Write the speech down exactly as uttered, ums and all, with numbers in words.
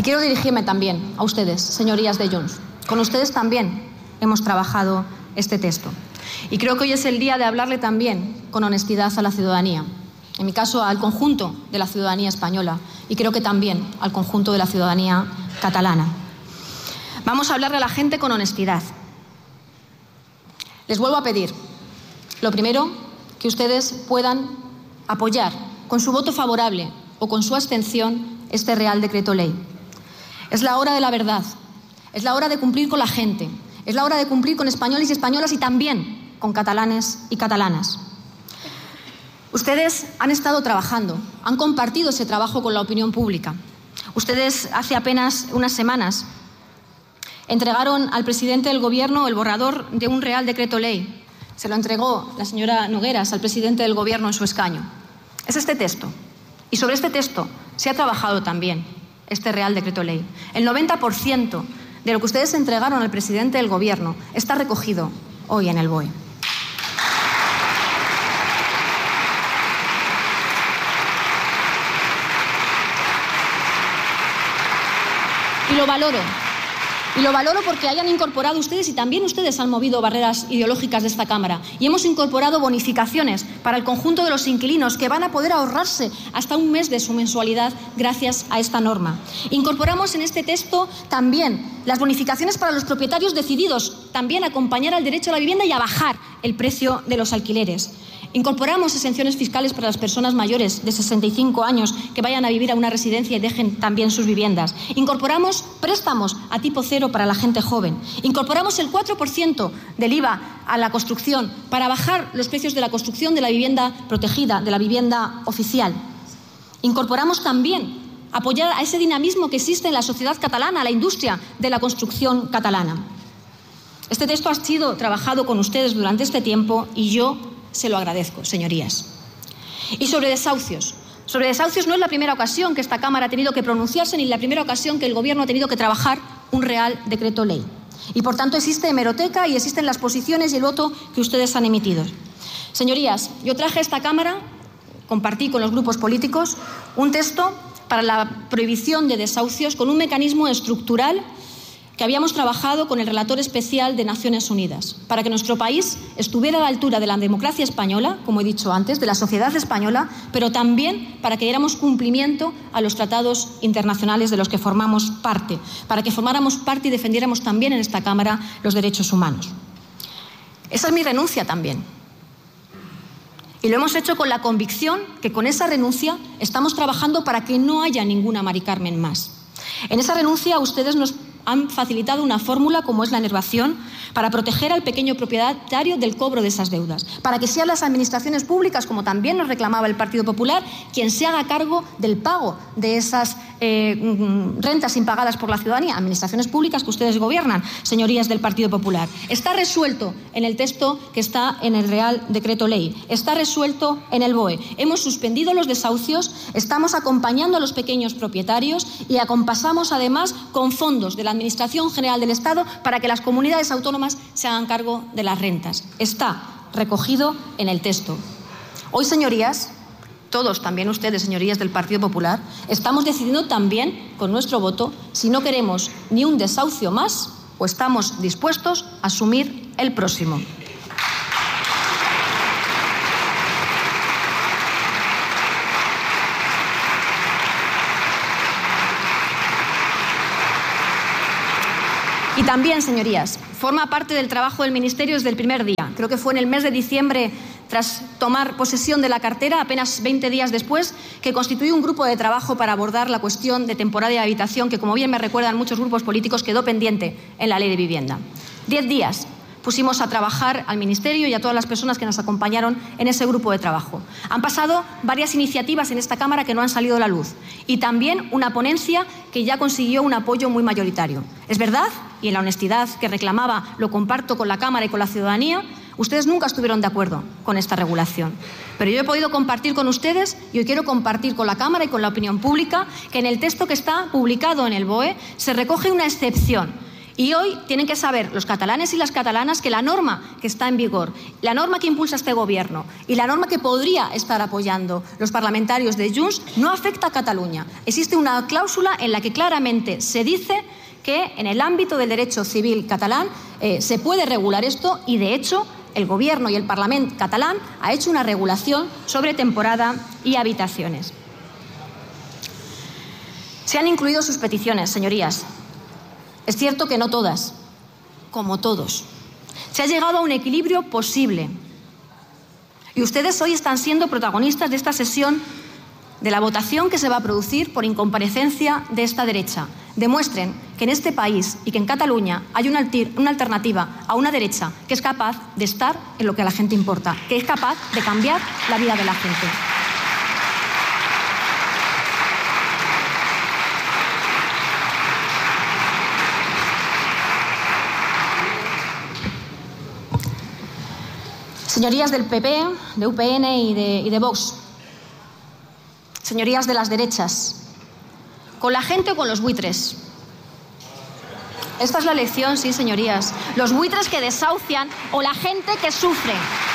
quiero dirigirme también a ustedes, señorías de Junts. Con ustedes también hemos trabajado este texto. Y creo que hoy es el día de hablarle también con honestidad a la ciudadanía. En mi caso, al conjunto de la ciudadanía española y creo que también al conjunto de la ciudadanía catalana. Vamos a hablarle a la gente con honestidad. Les vuelvo a pedir, lo primero, que ustedes puedan apoyar con su voto favorable o con su abstención este Real Decreto Ley. Es la hora de la verdad, es la hora de cumplir con la gente, es la hora de cumplir con españoles y españolas y también con catalanes y catalanas. Ustedes han estado trabajando, han compartido ese trabajo con la opinión pública. Ustedes hace apenas unas semanas entregaron al presidente del Gobierno el borrador de un Real Decreto Ley. Se lo entregó la señora Nogueras al presidente del Gobierno en su escaño. Es este texto. Y sobre este texto se ha trabajado también este Real Decreto Ley. El noventa por ciento de lo que ustedes entregaron al presidente del Gobierno está recogido hoy en el B O E. Y lo valoro. Y lo valoro porque hayan incorporado ustedes y también ustedes han movido barreras ideológicas de esta Cámara. Y hemos incorporado bonificaciones para el conjunto de los inquilinos que van a poder ahorrarse hasta un mes de su mensualidad gracias a esta norma. Incorporamos en este texto también las bonificaciones para los propietarios decididos, también a acompañar al derecho a la vivienda y a bajar el precio de los alquileres. Incorporamos exenciones fiscales para las personas mayores de sesenta y cinco años que vayan a vivir a una residencia y dejen también sus viviendas. Incorporamos préstamos a tipo cero para la gente joven. Incorporamos el cuatro por ciento del I V A a la construcción para bajar los precios de la construcción de la vivienda protegida, de la vivienda oficial. Incorporamos también apoyar a ese dinamismo que existe en la sociedad catalana, a la industria de la construcción catalana. Este texto ha sido trabajado con ustedes durante este tiempo y yo se lo agradezco, señorías. Y sobre desahucios. Sobre desahucios no es la primera ocasión que esta Cámara ha tenido que pronunciarse ni la primera ocasión que el Gobierno ha tenido que trabajar un Real Decreto Ley. Y por tanto existe hemeroteca y existen las posiciones y el voto que ustedes han emitido. Señorías, yo traje a esta Cámara, compartí con los grupos políticos, un texto para la prohibición de desahucios con un mecanismo estructural que habíamos trabajado con el relator especial de Naciones Unidas, para que nuestro país estuviera a la altura de la democracia española, como he dicho antes, de la sociedad española, pero también para que diéramos cumplimiento a los tratados internacionales de los que formamos parte, para que formáramos parte y defendiéramos también en esta Cámara los derechos humanos. Esa es mi renuncia también. Y lo hemos hecho con la convicción que con esa renuncia estamos trabajando para que no haya ninguna Mari Carmen más. En esa renuncia ustedes nos han facilitado una fórmula como es la enervación para proteger al pequeño propietario del cobro de esas deudas, para que sean las administraciones públicas, como también nos reclamaba el Partido Popular, quien se haga cargo del pago de esas eh, rentas impagadas por la ciudadanía, administraciones públicas que ustedes gobiernan, señorías del Partido Popular. Está resuelto en el texto que está en el Real Decreto Ley, está resuelto en el B O E. Hemos suspendido los desahucios, estamos acompañando a los pequeños propietarios y acompasamos además con fondos de la Administración General del Estado para que las comunidades autónomas se hagan cargo de las rentas. Está recogido en el texto. Hoy, señorías, todos, también ustedes, señorías del Partido Popular, estamos decidiendo también con nuestro voto si no queremos ni un desahucio más o estamos dispuestos a asumir el próximo. Y también, señorías, forma parte del trabajo del Ministerio desde el primer día. Creo que fue en el mes de diciembre, tras tomar posesión de la cartera, apenas veinte días después, que constituí un grupo de trabajo para abordar la cuestión de temporada de habitación que, como bien me recuerdan muchos grupos políticos, quedó pendiente en la Ley de Vivienda. Diez días pusimos a trabajar al Ministerio y a todas las personas que nos acompañaron en ese grupo de trabajo. Han pasado varias iniciativas en esta Cámara que no han salido a la luz y también una ponencia que ya consiguió un apoyo muy mayoritario. Es verdad, y en la honestidad que reclamaba lo comparto con la Cámara y con la ciudadanía, ustedes nunca estuvieron de acuerdo con esta regulación. Pero yo he podido compartir con ustedes y hoy quiero compartir con la Cámara y con la opinión pública que en el texto que está publicado en el B O E se recoge una excepción. Y hoy tienen que saber los catalanes y las catalanas que la norma que está en vigor, la norma que impulsa este Gobierno y la norma que podría estar apoyando los parlamentarios de Junts no afecta a Cataluña. Existe una cláusula en la que claramente se dice que en el ámbito del derecho civil catalán eh, se puede regular esto y, de hecho, el Gobierno y el Parlamento catalán ha hecho una regulación sobre temporada y habitaciones. Se han incluido sus peticiones, señorías. Es cierto que no todas, como todos. Se ha llegado a un equilibrio posible. Y ustedes hoy están siendo protagonistas de esta sesión, de la votación que se va a producir por incomparecencia de esta derecha. Demuestren que en este país y que en Cataluña hay una, una alternativa a una derecha que es capaz de estar en lo que a la gente importa, que es capaz de cambiar la vida de la gente. Señorías del P P, de U P N y de, y de Vox, señorías de las derechas, ¿con la gente o con los buitres? Esta es la elección, sí, señorías. Los buitres que desahucian o la gente que sufre.